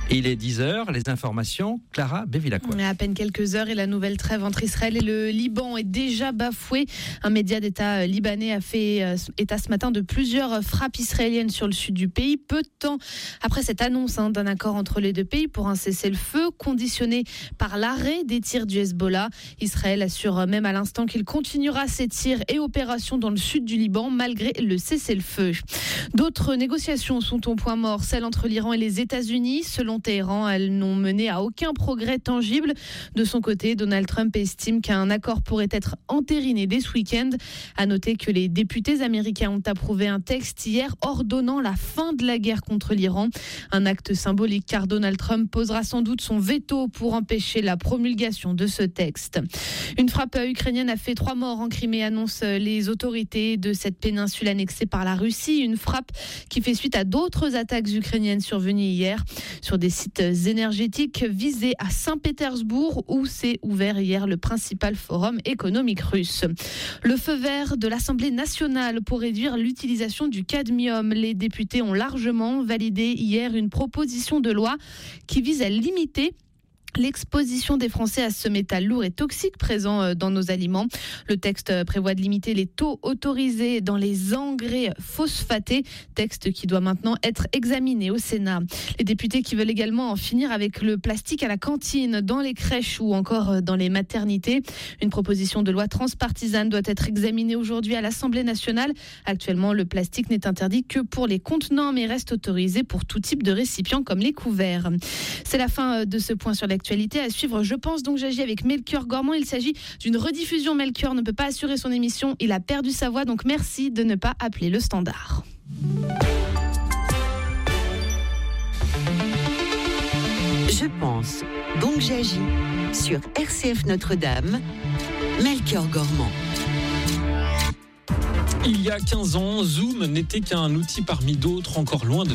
Et il est 10h, les informations, Clara Bévilacqua. À peine quelques heures et la nouvelle trêve entre Israël et le Liban est déjà bafouée. Un média d'État libanais a fait état ce matin de plusieurs frappes israéliennes sur le sud du pays, peu de temps après cette annonce d'un accord entre les deux pays pour un cessez-le-feu conditionné par l'arrêt des tirs du Hezbollah. Israël assure même à l'instant qu'il continuera ses tirs et opérations dans le sud du Liban malgré le cessez-le-feu. D'autres négociations sont au point mort, celles entre l'Iran et les États-Unis. Selon Téhéran, elles n'ont mené à aucun progrès tangible. De son côté, Donald Trump estime qu'un accord pourrait être entériné dès ce week-end. À noter que les députés américains ont approuvé un texte hier ordonnant la fin de la guerre contre l'Iran. Un acte symbolique car Donald Trump posera sans doute son veto pour empêcher la promulgation de ce texte. Une frappe ukrainienne a fait 3 morts en Crimée, annoncent les autorités de cette péninsule annexée par la Russie. Une frappe qui fait suite à d'autres attaques ukrainiennes survenues hier sur des sites énergétiques visés à Saint-Pétersbourg où s'est ouvert hier le principal forum économique russe. Le feu vert de l'Assemblée nationale pour réduire l'utilisation du cadmium. Les députés ont largement validé hier une proposition de loi qui vise à limiter l'exposition des Français à ce métal lourd et toxique présent dans nos aliments. Le texte prévoit de limiter les taux autorisés dans les engrais phosphatés, texte qui doit maintenant être examiné au Sénat. Les députés qui veulent également en finir avec le plastique à la cantine, dans les crèches ou encore dans les maternités. Une proposition de loi transpartisane doit être examinée aujourd'hui à l'Assemblée nationale. Actuellement, le plastique n'est interdit que pour les contenants, mais reste autorisé pour tout type de récipients comme les couverts. C'est la fin de ce point sur l'actualité. À suivre, je pense donc j'agis avec Melchior Gormand. Il s'agit d'une rediffusion. Melchior ne peut pas assurer son émission. Il a perdu sa voix, donc merci de ne pas appeler le standard. Je pense donc j'agis sur RCF Notre-Dame. Melchior Gormand. Il y a 15 ans, Zoom n'était qu'un outil parmi d'autres encore loin de